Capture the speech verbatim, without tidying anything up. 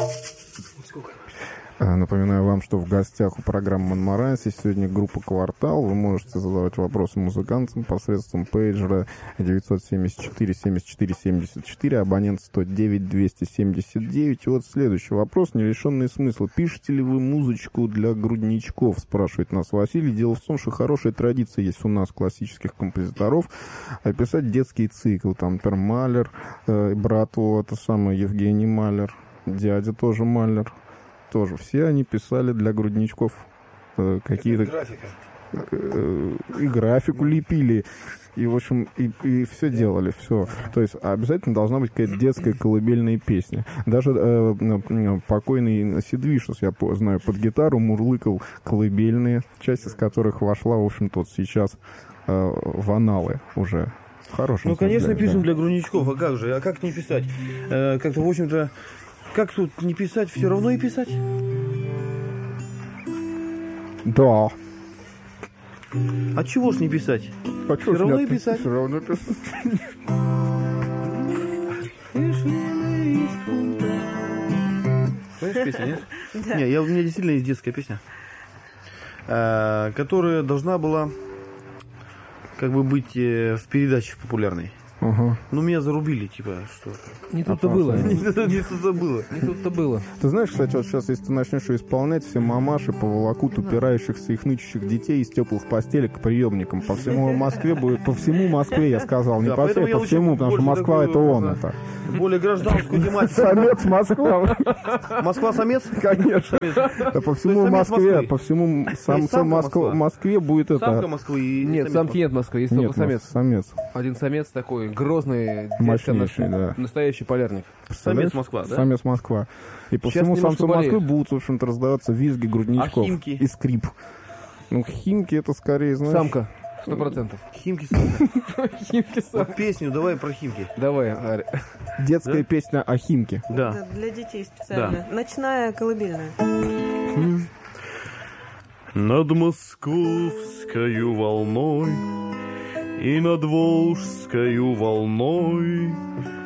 Напоминаю вам, что в гостях у программы «Монмаранси» сегодня группа «Квартал». Вы можете задавать вопросы музыкантам посредством пейджера девятьсот семьдесят четыре семьдесят четыре семьдесят четыре, абонент сто девять двести семьдесят девять. И вот следующий вопрос, не лишенный смысла. Пишете ли вы музычку для грудничков, спрашивает нас Василий. Дело в том, что хорошая традиция есть у нас, классических композиторов, писать детский цикл. Там, например, Малер, э, брат его, это самый Евгений Малер, дядя тоже Малер. Тоже. Все они писали для грудничков э, какие-то... Графика. Э, и графику лепили, и, в общем, и, и все делали, все. То есть обязательно должна быть какая-то детская колыбельная песня. Даже э, покойный Сид Вишес, я знаю, под гитару мурлыкал колыбельные, часть из которых вошла, в общем-то, вот сейчас э, в аналы уже. Хорошим ну, конечно, смысле, пишем да. для грудничков, а как же? А как не писать? Э, как-то, в общем-то, как тут не писать, все равно и писать? Да. А чего ж не писать? А все равно и писать. Все равно писать. Знаешь песню, нет? Да. Не, я, у меня действительно есть детская песня, э, которая должна была как бы быть э, в передаче популярной. Ага. Ну, меня зарубили, типа, что... Не тут-то было. Не тут-то было. Не тут-то было. Ты знаешь, кстати, вот сейчас, если ты начнешь ее исполнять, все мамаши поволокут упирающихся и хнычущих детей из теплых постелек к приемникам. По всему Москве будет... По всему Москве, я сказал. Не Да, по всей, по всему, потому что Москва — это он. Это. Более гражданскую тематику. Самец Москва. Москва-самец? Конечно. Да, по всему Москве, по всему самцам Москве будет это... Самка Москвы и Нет, самки нет Москвы, есть только самец. самец. Один самец такой грозный, мощнейший, да. Настоящий полярник. Самец Москва, да? Самец Москва. И по Сейчас всему немножко самцу Москвы болеет. будут, в общем-то, раздаваться визги грудничков. А химки? И скрип. Ну, химки это скорее, знаешь... Самка, сто процентов. Химки, самка. Химки самка. Вот песню давай про химки. Давай, Аря. Детская Да? песня о химке. Да. Для детей специально. Ночная колыбельная. Над московскою волной и над волжскою волной